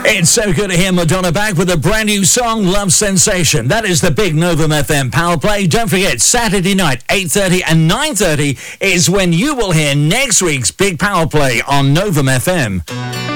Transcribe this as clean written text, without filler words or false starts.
It's so good to hear Madonna back with a brand new song, Love Sensation. That is the big Novum FM Power Play. Don't forget, Saturday night, 8:30 and 9:30 is when you will hear next week's big Power Play on Novum FM.